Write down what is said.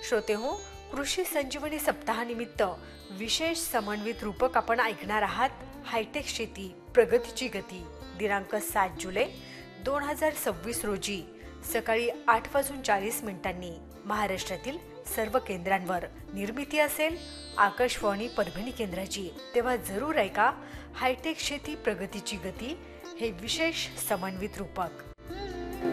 श्रोते हो, कृषी संजीवनी सप्ताहानिमित्त विशेष समन्वित रूपक आपण ऐकणार आहात. हायटेक शेती प्रगतीची गती. दिनांक 7 जुलै 2026 रोजी सकाळी 8:40 महाराष्ट्रातील सर्व केंद्रांवर निर्मिती असेल आकाशवाणी परभणी केंद्राची. तेव्हा जरूर ऐका हायटेक शेती प्रगतीची गती हे विशेष समन्वित रूपक.